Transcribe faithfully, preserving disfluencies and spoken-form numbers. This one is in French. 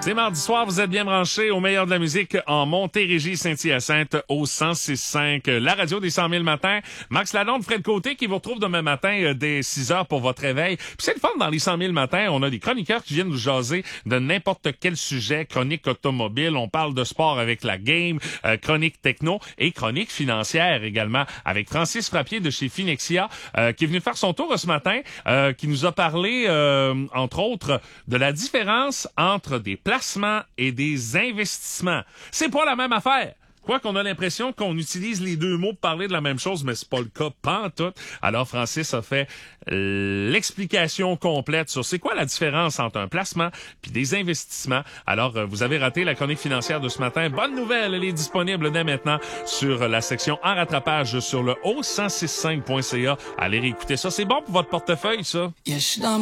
C'est mardi soir, vous êtes bien branchés au meilleur de la musique en Montérégie, Saint-Hyacinthe au cent six cinq, la radio des cent mille matins. Max Lalonde, Fred Côté qui vous retrouve demain matin euh, dès six heures pour votre réveil. Puis c'est le fun dans les cent mille matins, on a des chroniqueurs qui viennent nous jaser de n'importe quel sujet, chronique automobile, on parle de sport avec la game, euh, chronique techno et chronique financière également avec Francis Frappier de chez Finexia euh, qui est venu faire son tour ce matin, euh, qui nous a parlé euh, entre autres de la différence entre des placements et des investissements. C'est pas la même affaire. Quoi qu'on a l'impression qu'on utilise les deux mots pour parler de la même chose, mais c'est pas le cas, pantoute. Alors, Francis a fait euh, l'explication complète sur c'est quoi la différence entre un placement puis des investissements. Alors, euh, vous avez raté la chronique financière de ce matin. Bonne nouvelle, elle est disponible dès maintenant sur la section en rattrapage sur le haut cent six cinq point c a. Allez réécouter ça. C'est bon pour votre portefeuille, ça? Yeah,